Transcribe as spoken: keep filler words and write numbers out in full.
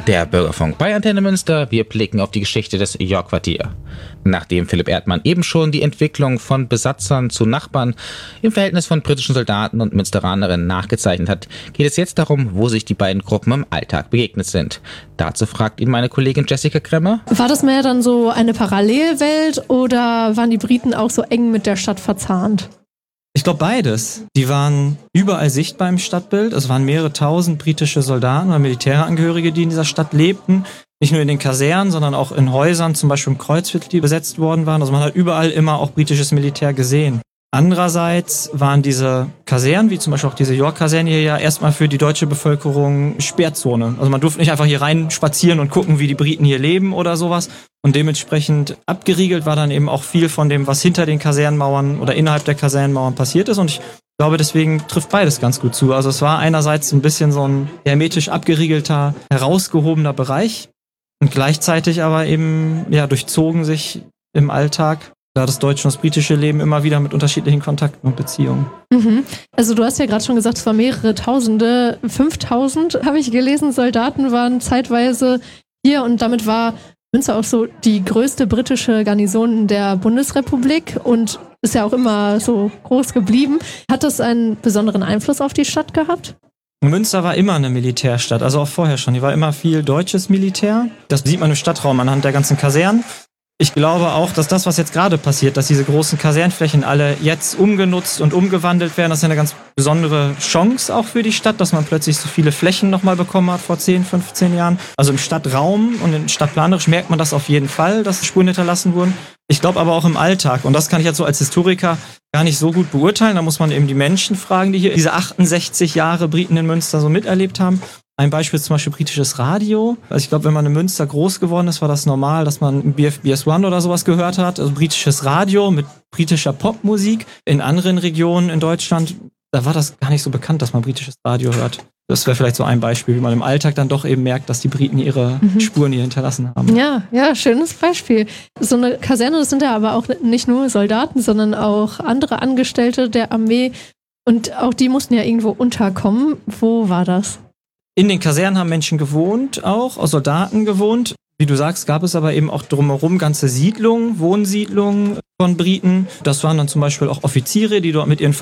Der Bürgerfunk bei Antenne Münster, wir blicken auf die Geschichte des York-Quartier. Nachdem Philipp Erdmann eben schon die Entwicklung von Besatzern zu Nachbarn im Verhältnis von britischen Soldaten und Münsteranerinnen nachgezeichnet hat, geht es jetzt darum, wo sich die beiden Gruppen im Alltag begegnet sind. Dazu fragt ihn meine Kollegin Jessica Kremmer. War das mehr dann so eine Parallelwelt oder waren die Briten auch so eng mit der Stadt verzahnt? Ich glaube beides. Die waren überall sichtbar im Stadtbild. Es waren mehrere tausend britische Soldaten oder Militärangehörige, die in dieser Stadt lebten. Nicht nur in den Kasernen, sondern auch in Häusern, zum Beispiel im Kreuzviertel, die besetzt worden waren. Also man hat überall immer auch britisches Militär gesehen. Andererseits waren diese Kasernen, wie zum Beispiel auch diese York-Kaserne hier, ja erstmal für die deutsche Bevölkerung Sperrzone. Also man durfte nicht einfach hier rein spazieren und gucken, wie die Briten hier leben oder sowas. Und dementsprechend abgeriegelt war dann eben auch viel von dem, was hinter den Kasernenmauern oder innerhalb der Kasernenmauern passiert ist. Und ich glaube, deswegen trifft beides ganz gut zu. Also es war einerseits ein bisschen so ein hermetisch abgeriegelter, herausgehobener Bereich und gleichzeitig aber eben ja durchzogen sich im Alltag da das deutsche und das britische Leben immer wieder mit unterschiedlichen Kontakten und Beziehungen. Mhm. Also du hast ja gerade schon gesagt, es waren mehrere Tausende, fünftausend habe ich gelesen, Soldaten waren zeitweise hier und damit war Münster auch so die größte britische Garnison der Bundesrepublik und ist ja auch immer so groß geblieben. Hat das einen besonderen Einfluss auf die Stadt gehabt? Münster war immer eine Militärstadt, also auch vorher schon. Hier war immer viel deutsches Militär. Das sieht man im Stadtraum anhand der ganzen Kasernen. Ich glaube auch, dass das, was jetzt gerade passiert, dass diese großen Kasernenflächen alle jetzt umgenutzt und umgewandelt werden, das ist eine ganz besondere Chance auch für die Stadt, dass man plötzlich so viele Flächen nochmal bekommen hat vor zehn, fünfzehn Jahren. Also im Stadtraum und im stadtplanerisch merkt man das auf jeden Fall, dass Spuren hinterlassen wurden. Ich glaube aber auch im Alltag, und das kann ich jetzt so als Historiker gar nicht so gut beurteilen, da muss man eben die Menschen fragen, die hier diese achtundsechzig Jahre Briten in Münster so miterlebt haben. Ein Beispiel ist zum Beispiel britisches Radio. Also ich glaube, wenn man in Münster groß geworden ist, war das normal, dass man B F B S eins oder sowas gehört hat. Also britisches Radio mit britischer Popmusik. In anderen Regionen in Deutschland, da war das gar nicht so bekannt, dass man britisches Radio hört. Das wäre vielleicht so ein Beispiel, wie man im Alltag dann doch eben merkt, dass die Briten ihre mhm. Spuren hier hinterlassen haben. Ja, ja, schönes Beispiel. So eine Kaserne, das sind ja aber auch nicht nur Soldaten, sondern auch andere Angestellte der Armee. Und auch die mussten ja irgendwo unterkommen. Wo war das? In den Kasernen haben Menschen gewohnt, auch aus Soldaten gewohnt. Wie du sagst, gab es aber eben auch drumherum ganze Siedlungen, Wohnsiedlungen von Briten. Das waren dann zum Beispiel auch Offiziere, die dort mit ihren